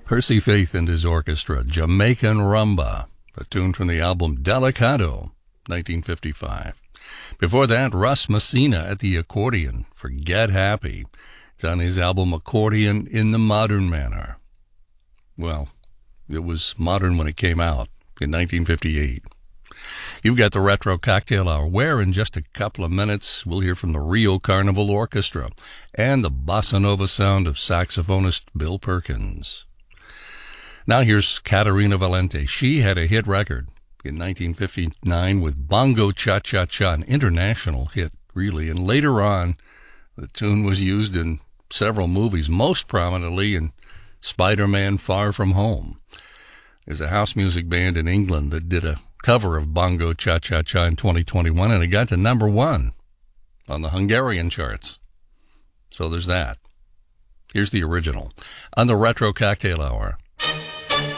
Percy Faith and his orchestra, Jamaican Rumba, a tune from the album Delicado, 1955. Before that, Russ Messina at the accordion for Get Happy. It's on his album Accordion in the Modern Manner. Well, it was modern when it came out in 1958. You've got the Retro Cocktail Hour, where in just a couple of minutes we'll hear from the Rio Carnival Orchestra and the bossa nova sound of saxophonist Bill Perkins. Now here's Caterina Valente. She had a hit record in 1959 with Bongo Cha-Cha-Cha, an international hit, really. And later on, the tune was used in several movies, most prominently in Spider-Man Far From Home. There's a house music band in England that did a cover of Bongo Cha-Cha-Cha in 2021, and it got to #1 on the Hungarian charts. So there's that. Here's the original on the Retro Cocktail Hour.